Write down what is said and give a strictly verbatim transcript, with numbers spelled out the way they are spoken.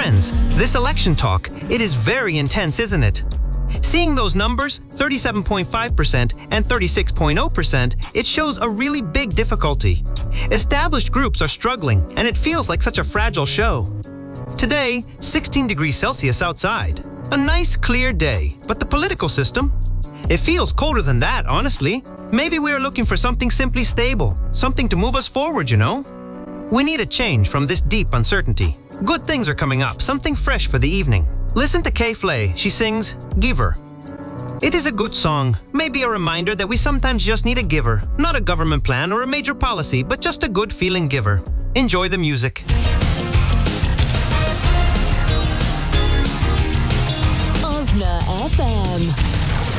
Friends, this election talk, it is very intense, isn't it? Seeing those numbers, thirty-seven point five percent and thirty-six point zero percent, it shows a really big difficulty. Established groups are struggling, and it feels like such a fragile show. Today, sixteen degrees Celsius outside. A nice, clear day, but the political system? It feels colder than that, honestly. Maybe we are looking for something simply stable, something to move us forward, you know? We need a change from this deep uncertainty. Good things are coming up, something fresh for the evening. Listen to Kay Flay. She sings Giver. It is a good song, maybe a reminder that we sometimes just need a giver. Not a government plan or a major policy, but just a good feeling giver. Enjoy the music. Osna F M.